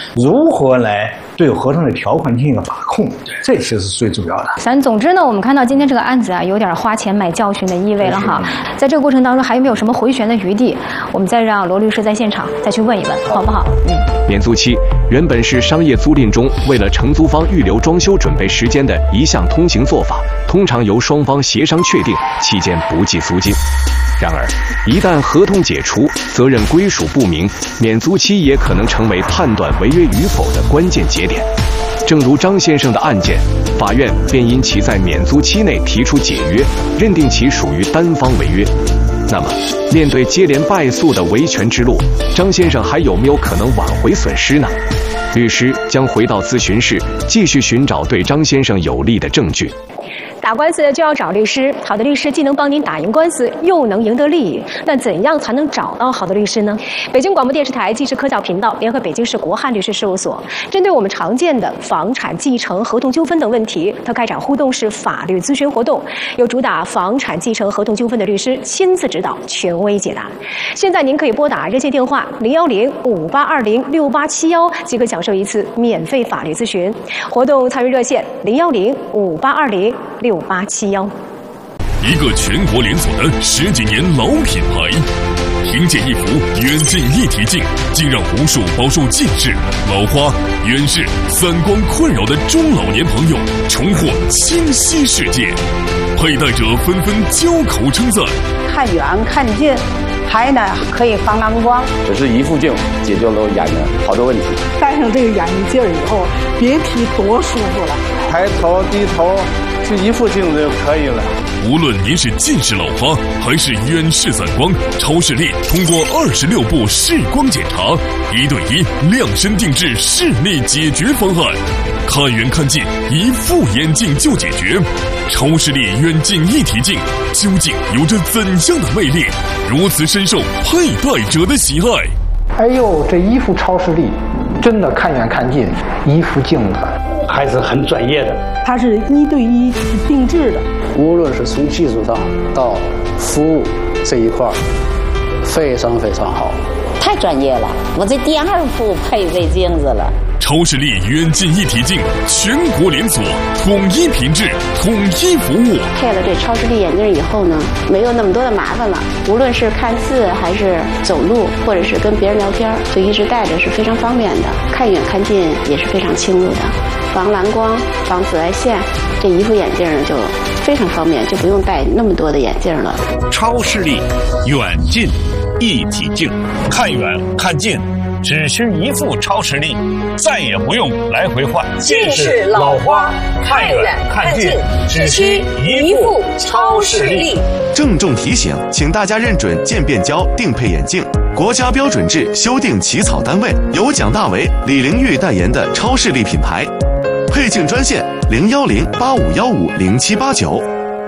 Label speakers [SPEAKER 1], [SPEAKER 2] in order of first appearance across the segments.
[SPEAKER 1] 如何来对合同的条款进行一个把控，这其实是最主要的。
[SPEAKER 2] 总之呢，我们看到今天这个案子啊，有点花钱买教训的意味了哈。在这个过程当中，还有没有什么回旋的余地？我们再让罗律师在现场再去问一问，好不好？
[SPEAKER 3] 免租期原本是商业租赁中为了承租方预留装修准备时间的一项通行做法，通常由双方协商确定，期间不计租金。然而，一旦合同解除，责任归属不明，免租期也可能成为判断违约与否的关键节点。正如张先生的案件，法院便因其在免租期内提出解约，认定其属于单方违约。那么，面对接连败诉的维权之路，张先生还有没有可能挽回损失呢？律师将回到咨询室，继续寻找对张先生有利的证据。
[SPEAKER 2] 打官司就要找律师，好的律师既能帮您打赢官司，又能赢得利益。那怎样才能找到好的律师呢？北京广播电视台纪实科教频道联合北京市国汉律师事务所，针对我们常见的房产继承、合同纠纷等问题，它开展互动式法律咨询活动，由主打房产继承、合同纠纷的律师亲自指导，权威解答。现在您可以拨打热线电话01058206871，即可享受一次免费法律咨询。活动参与热线01058206871。
[SPEAKER 4] 一个全国连锁的10几年老品牌，凭借一幅远近一体镜，竟让无数饱受近视、老花、远视、散光困扰的中老年朋友重获清晰世界，佩戴者纷纷交口称赞。
[SPEAKER 5] 看远看近，还呢可以防蓝光。
[SPEAKER 6] 只是一副镜解决了眼的好多问题。
[SPEAKER 5] 戴上这个眼镜以后，别提多舒服了。
[SPEAKER 6] 抬头低头，就一副镜子就可以了。
[SPEAKER 4] 无论您是近视老花还是远视散光，超视力通过26步视光检查，1对1量身定制视力解决方案，看远看近一副眼镜就解决。超视力远近一体镜究竟有着怎样的魅力，如此深受佩戴者的喜爱？
[SPEAKER 7] 哎呦，这一副超视力真的看远看近，一副镜子
[SPEAKER 1] 还是很专业的。
[SPEAKER 5] 它是1对1定制的，
[SPEAKER 6] 无论是从技术上到服务这一块，非常非常好，
[SPEAKER 8] 太专业了。我这第2副配这镜子了。
[SPEAKER 4] 超视力远近一体镜全国连锁，统一品质，统一服务。
[SPEAKER 8] 配了这超视力眼镜以后呢，没有那么多的麻烦了。无论是看字还是走路，或者是跟别人聊天，就一直戴着是非常方便的。看远看近也是非常清楚的，防蓝光、防紫外线，这一副眼镜呢就非常方便，就不用戴那么多的眼镜了。
[SPEAKER 9] 超视力远近一体镜，看远看近只需一副超视力，再也不用来回换。
[SPEAKER 10] 近视老花，看远看近只需一副超视力。
[SPEAKER 11] 郑重提醒，请大家认准渐变胶定配眼镜，国家标准制修订起草单位由蒋大为、李玲玉代言的超视力品牌。配镜专线01085150789。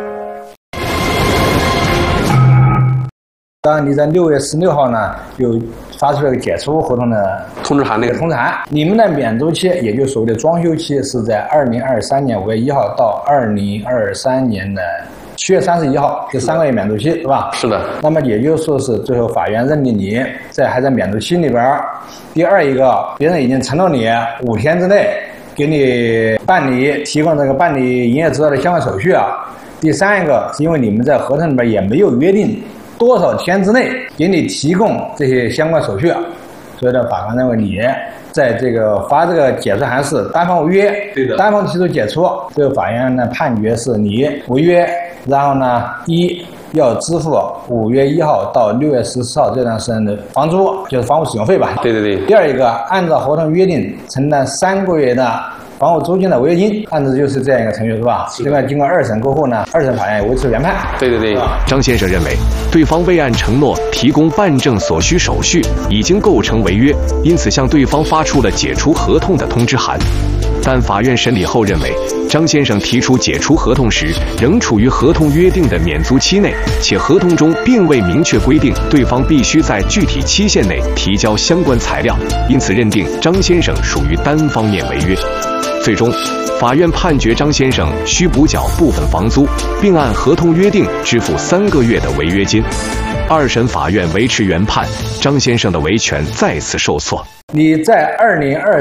[SPEAKER 1] 当然，你在6月16号呢，又发出了个解除合同的
[SPEAKER 6] 通知函，
[SPEAKER 1] 通知函。你们的免租期，也就是所谓的装修期，是在2023年5月1号到2023年的7月31号，这3个月免租期，是吧？
[SPEAKER 6] 是的。
[SPEAKER 1] 那么也就是说是最后法院认定你还在免租期里边。第二一个，别人已经承诺你5天之内给你提供这个办理营业执照的相关手续啊。第三一个是因为你们在合同里边也没有约定多少天之内给你提供这些相关手续啊，所以呢，法官认为你在这个发这个解除函是单方违约，对的，单方提出解除，最后法院呢判决是你违约，然后呢要支付5月1号到6月14号这段时间的房租，就是房屋使用费吧。
[SPEAKER 6] 对对对。
[SPEAKER 1] 第二一个，按照合同约定承担3个月的房屋租金的违约金，案子就是这样一个程序，是吧？另外，经过2审过后呢，2审法院维持原判。
[SPEAKER 6] 对对对。
[SPEAKER 3] 张先生认为，对方未按承诺提供办证所需手续，已经构成违约，因此向对方发出了解除合同的通知函。但法院审理后认为，张先生提出解除合同时，仍处于合同约定的免租期内，且合同中并未明确规定对方必须在具体期限内提交相关材料，因此认定张先生属于单方面违约。最终，法院判决张先生需补缴部分房租，并按合同约定支付3个月的违约金。2审法院维持原判，张先生的维权再次受挫。
[SPEAKER 1] 你在2023